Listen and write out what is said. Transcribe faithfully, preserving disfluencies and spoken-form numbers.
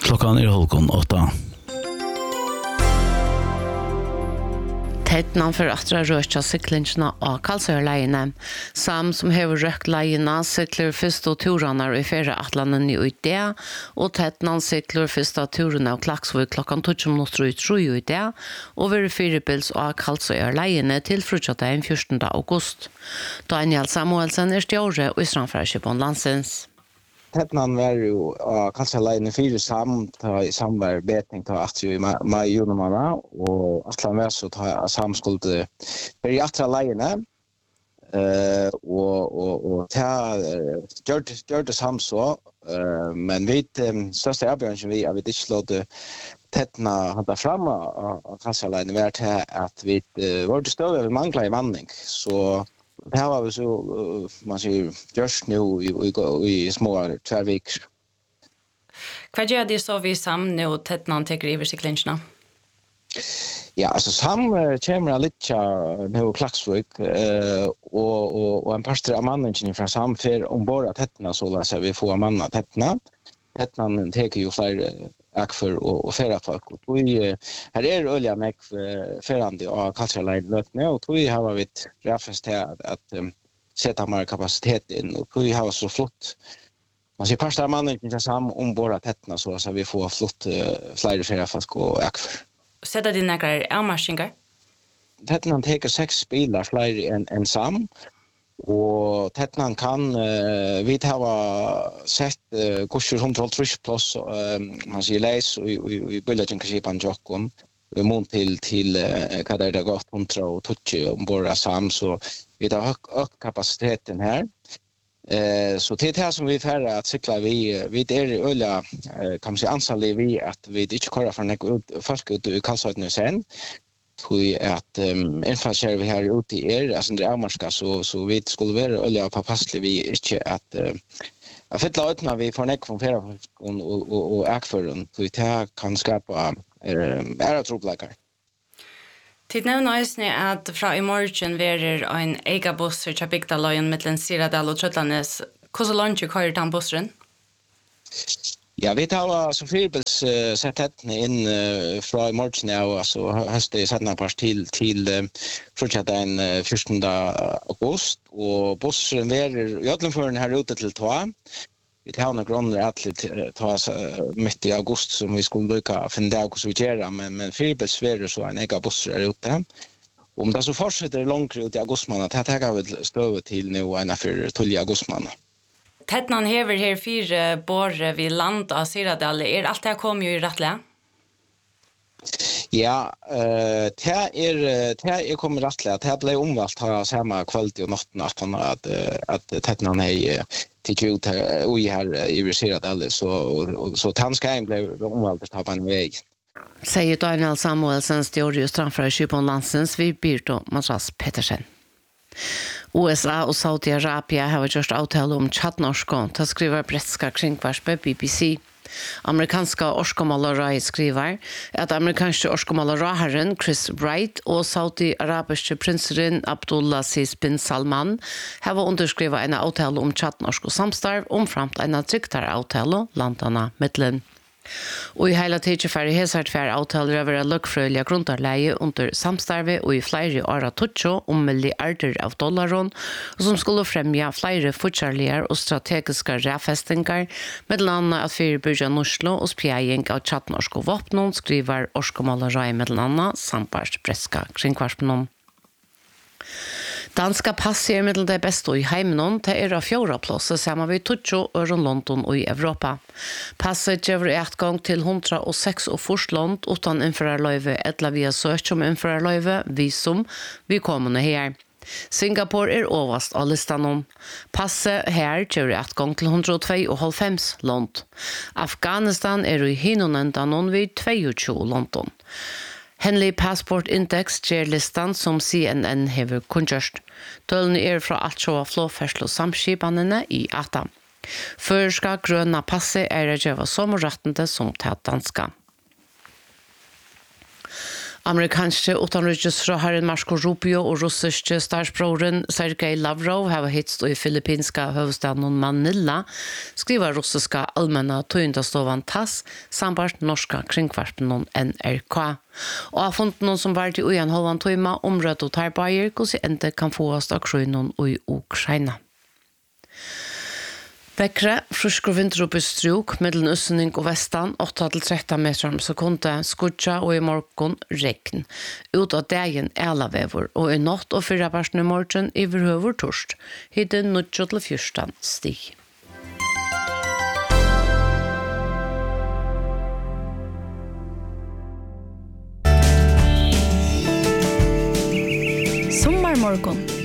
Klockan är halv åtta. Tettnan for atra røkja syklingsna av Kalsøyerleiene. Sam som hever røkt leiene sykler første turene i fyrre atlanen i uidea, og Tettnan sykler første turene av Klaksvøy klokkan tolv minutter i tro i uidea, og vil fyrbils av Kalsøyerleiene til frutjataen fjortende august. Daniel Samuelsen er stjåre og Israelfrærskipon landsens. Tettnan var jo av Kalsøyerleiene fire sam, ta i samvær betning ta at jo i mai junemanna, og atlan var så ta sam skulle være i atra leiene, uh, og, og, og ta gjør, gjør det sam så, uh, men vi um, største avgjørelsen vi er vi ikke låte Tettna hanta fram av Kalsøyerleiene var til at vi uh, var det støve vi manglet i manning, så det här var vi så, man säger, just nu i, i, i små tvärviker. Vad gör det så vi sam nu och Tettnan teker över cyklingarna? Ja, alltså sam kommer lite nu Klaksvik uh, och, och, och en pastor av mannen från sam för ombord att Tettna så läser vi får manna Tettna. Tettnan teker ju fler akför och, och färra folk. Och vi, här är olja med färrande av Kalsøyerleiene och vi har vi räffest här att, att um, sätta mer kapacitet in och vi har så flott. Man ser pastor av mannen inte sam ombord att Tettna så så vi får flott uh, fler färra folk och akför. Sätta dina grejer avmarskingar? Tettnan teker sex bilar fler än, än sam. Og Tettnan kan uh, vi har sett uh, kurser som tolv plus uh, man sier leis og i bulletinskipan jokken i mån til til uh, hva det er gått hundra og tutsi ombord sam så vi har økt kapasiteten her. Uh, så til det som vi færre at sykla vi vi er øyla uh, kan man si ansallig vi at vi ikke kører for nek folk ut i Kalsøyene sen. Tui at um, infrastruktur vi her ute i er, altså det er avmarska, så, så vi skulle være olja påpasselig vi ikke at uh, at fylla utna vi får nekk fra fjerde og, og, og, og akføren, så det kan skapa uh, æra tropleikar. Tid nevner øysene at fra i morgen verer en ega busser til Bygdaløyen mellom Siradal og Trøtlanes. Hvordan langt kører den busseren? Ja, vi tar som fyrbils uh, sett hettene inn uh, fra i morgen av, altså høste i settene par til, til uh, fortsatt den uh, fjortende august, og bussen verer i Ødlenføren her ute til Tva. Vi tar noen grunner at uh, ta uh, midt i august som vi skulle bruke å finne det hvordan vi gjør, men, men fyrbils verer så en egen busser her ute. Om det så fortsetter langt ut i augustmåned, det tar vi støve til nå enn for tolv augustmåned. Tettnan hever her fire borre vid land av Siradal. Er alt det kom jo i rettelig? Ja, uh, det er det er kommer rettelig. Det ble omvalgt her samme kvalitet og natten at at at Tettnan er til ut her og her i Siradal så og så Tanskheim ble omvalgt på en vei. Säger Daniel Samuelsen, stjåre Israelfrærskipon landsens vi Birto Matras Pettersen. U S A og Saudi-Arabia har gjort avtale om tjattnorskån, til skriver bretska kringvarspe B B C. Amerikanska orskomalarai skriver at amerikanske orskomalarai Chris Wright og saudi-arabiske prinseren Abdulaziz bin Salman har underskrivet en avtale om tjattnorsk og samstarv omframt en tryggtere avtale landene mittlen. Og i hele tiden for hesart for avtaler over løkkfrøyelige grunnleie under samstarve og i flere år tutto om milliarder av dollaron, og som skulle fremja flere fortsalige og strategiske rævfestinger, med landet at fyrbyrja Oslo og spjeiing av tjattnorsk og våpnon, skriver Orskomalarai med landet, samt breska kringkvarspenom. Danska passer med det beste i heimenon til er av fjorda plåse sammen vi tutto øren London og i Europa. Passet gjør et gang til hundra og seks og fyrst land utan infrarløyve etla via søk om infrarløyve, visum, vi kommende her. Singapore er overast av listan om. Passet her gjør et gang til hundra og tjuehalvfems land. Afghanistan er i hinonendanon vid tjueto London. Henley Passport Index ger listan som C N N hever kunngjørst. Tølene er fra alt sjå av flåfersel og samskipanene i Ata. Førska grønna passe er å gjøre sommerrettende som til danska. Amerikanske utenriksrådherren Marco Rubio og russiske statsbroren Sergej Lavrov har hitst i filippinska huvudstaden Manila, skriver russiska allmänna tøyendastovan TASS samt norska kringkvarpen N R K. Og har funnet noen som var til ugen halvan tøyma omrød og tarbeier, hvordan enda kan få oss av krøynen i Ukraina. Vekkre, frusk og vinter opp i struk, mellom Østning og Vestan, åtte til tretton meter om sekundet, skudja og i morgen regn. Ut av dagen elavever, og i natt og fyrre personer i morgen i verhøver torst. Hittet null til fjorten stig. Sommarmorgon